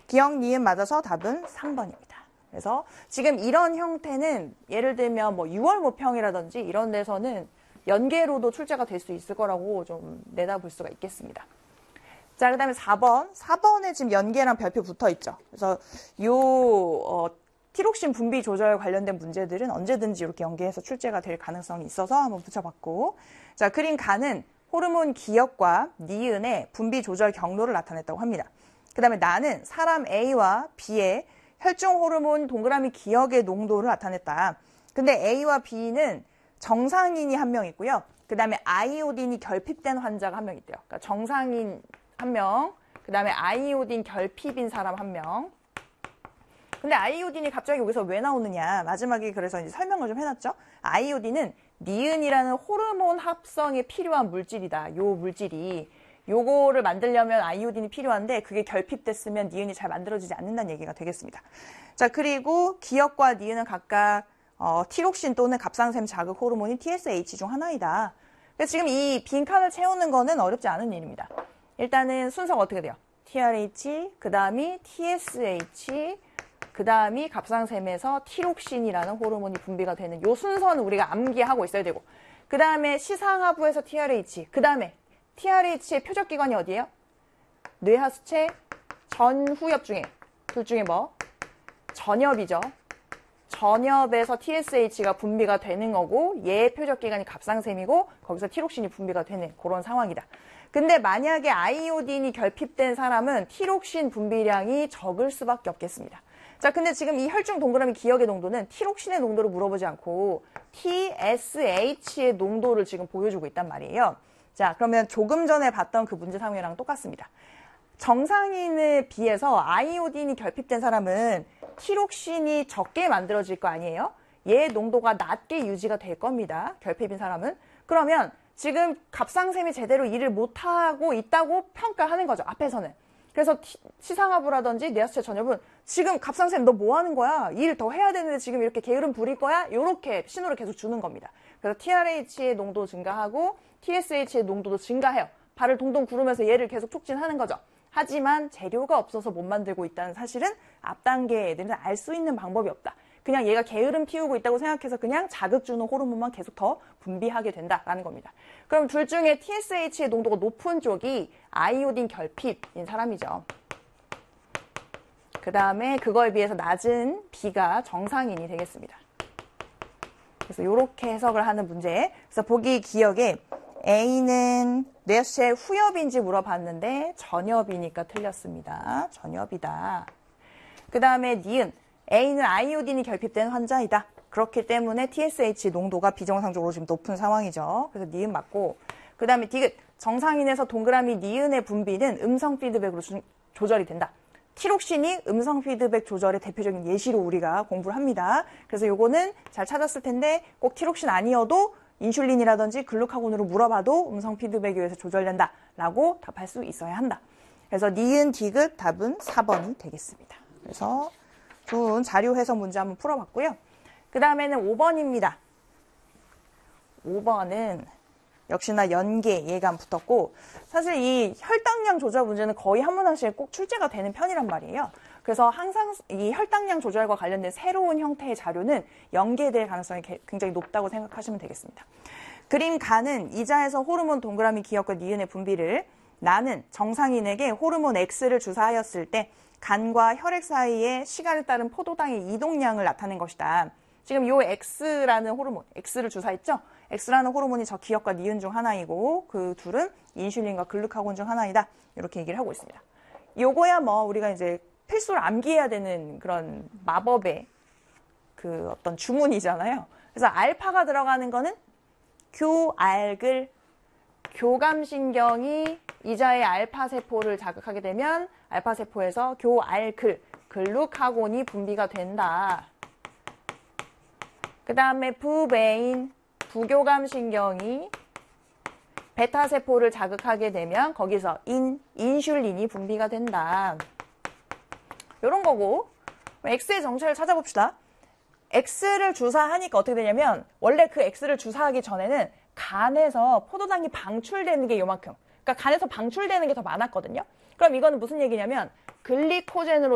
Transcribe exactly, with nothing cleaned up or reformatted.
기억, 니은 맞아서 답은 삼 번입니다. 그래서 지금 이런 형태는 예를 들면 뭐 유월 모평이라든지 이런 데서는 연계로도 출제가 될 수 있을 거라고 좀 내다볼 수가 있겠습니다. 자, 그 다음에 사 번. 사 번에 지금 연계랑 별표 붙어 있죠. 그래서 요, 어, 티록신 분비 조절 관련된 문제들은 언제든지 이렇게 연계해서 출제가 될 가능성이 있어서 한번 붙여봤고. 자, 그린 가는 호르몬 기억과 니은의 분비 조절 경로를 나타냈다고 합니다. 그 다음에 나는 사람 A와 B의 혈중 호르몬 동그라미 기억의 농도를 나타냈다. 근데 A와 B는 정상인이 한 명 있고요. 그 다음에 아이오딘이 결핍된 환자가 한 명 있대요. 그러니까 정상인 한 명, 그 다음에 아이오딘 결핍인 사람 한 명. 근데 아이오딘이 갑자기 여기서 왜 나오느냐. 마지막에 그래서 이제 설명을 좀 해놨죠. 아이오딘은 니은이라는 호르몬 합성에 필요한 물질이다. 요 물질이. 요거를 만들려면 아이오딘이 필요한데 그게 결핍됐으면 니은이 잘 만들어지지 않는다는 얘기가 되겠습니다. 자, 그리고 기억과 니은은 각각 어, 티록신 또는 갑상샘 자극 호르몬인 티에스에이치 중 하나이다. 그래서 지금 이 빈칸을 채우는 거는 어렵지 않은 일입니다. 일단은 순서가 어떻게 돼요? 티알에이치, 그 다음이 티에스에이치, 그 다음이 갑상샘에서 티록신이라는 호르몬이 분비가 되는 요 순서는 우리가 암기하고 있어야 되고, 그 다음에 시상하부에서 티알에이치, 그 다음에 티알에이치의 표적기관이 어디예요? 뇌하수체 전후엽 중에 둘 중에 뭐? 전엽이죠. 전엽에서 티에스에이치가 분비가 되는 거고 얘의 표적기관이 갑상샘이고 거기서 티록신이 분비가 되는 그런 상황이다. 근데 만약에 아이오딘이 결핍된 사람은 티록신 분비량이 적을 수밖에 없겠습니다. 자, 근데 지금 이 혈중 동그라미 기억의 농도는 티록신의 농도를 물어보지 않고 티에스에이치의 농도를 지금 보여주고 있단 말이에요. 자, 그러면 조금 전에 봤던 그 문제 상황이랑 똑같습니다. 정상인에 비해서 아이오딘이 결핍된 사람은 티록신이 적게 만들어질 거 아니에요? 얘의 농도가 낮게 유지가 될 겁니다. 결핍인 사람은. 그러면 지금 갑상샘이 제대로 일을 못하고 있다고 평가하는 거죠. 앞에서는. 그래서 시상하부라든지 뇌하수체 전엽은 지금 갑상샘 너 뭐 하는 거야? 일 더 해야 되는데 지금 이렇게 게으름 부릴 거야? 이렇게 신호를 계속 주는 겁니다. 그래서 티알에이치의 농도 증가하고 티에스에이치의 농도도 증가해요. 발을 동동 구르면서 얘를 계속 촉진하는 거죠. 하지만 재료가 없어서 못 만들고 있다는 사실은 앞단계 애들은 알 수 있는 방법이 없다. 그냥 얘가 게으름 피우고 있다고 생각해서 그냥 자극 주는 호르몬만 계속 더 분비하게 된다라는 겁니다. 그럼 둘 중에 티에스에이치의 농도가 높은 쪽이 아이오딘 결핍인 사람이죠. 그 다음에 그거에 비해서 낮은 B가 정상인이 되겠습니다. 그래서 이렇게 해석을 하는 문제. 그래서 보기 기억에 A는 뇌하수체 후엽인지 물어봤는데 전엽이니까 틀렸습니다. 전엽이다. 그 다음에 니은. A는 아이오딘이 결핍된 환자이다. 그렇기 때문에 티에스에이치 농도가 비정상적으로 지금 높은 상황이죠. 그래서 니은 맞고. 그 다음에 디귿. 정상인에서 동그라미 니은의 분비는 음성 피드백으로 주, 조절이 된다. 티록신이 음성 피드백 조절의 대표적인 예시로 우리가 공부를 합니다. 그래서 요거는 잘 찾았을 텐데 꼭 티록신 아니어도 인슐린이라든지 글루카곤으로 물어봐도 음성 피드백에 의해서 조절된다 라고 답할 수 있어야 한다. 그래서 니은, 디귿 답은 사 번이 되겠습니다. 그래서 좋은 자료 해석 문제 한번 풀어봤고요. 그 다음에는 오 번입니다. 오 번은 역시나 연계 예감 붙었고, 사실 이 혈당량 조절 문제는 거의 한 문항씩에 꼭 출제가 되는 편이란 말이에요. 그래서 항상 이 혈당량 조절과 관련된 새로운 형태의 자료는 연계될 가능성이 굉장히 높다고 생각하시면 되겠습니다. 그림 가는 이자에서 호르몬 동그라미 기억과 니은의 분비를, 나는 정상인에게 호르몬 X를 주사하였을 때 간과 혈액 사이의 시간에 따른 포도당의 이동량을 나타낸 것이다. 지금 요 X라는 호르몬, X를 주사했죠? X라는 호르몬이 저 기억과 니은 중 하나이고 그 둘은 인슐린과 글루카곤 중 하나이다. 이렇게 얘기를 하고 있습니다. 요거야 뭐 우리가 이제 필수로 암기해야 되는 그런 마법의 그 어떤 주문이잖아요. 그래서 알파가 들어가는 거는 교알글, 교감신경이 이자의 알파세포를 자극하게 되면 알파세포에서 교알글, 글루카곤이 분비가 된다. 그 다음에 부베인, 부교감신경이 베타세포를 자극하게 되면 거기서 인, 인슐린이 분비가 된다. 이런 거고, X의 정체를 찾아봅시다. X를 주사하니까 어떻게 되냐면 원래 그 X를 주사하기 전에는 간에서 포도당이 방출되는 게 요만큼, 그러니까 간에서 방출되는 게 더 많았거든요. 그럼 이거는 무슨 얘기냐면 글리코젠으로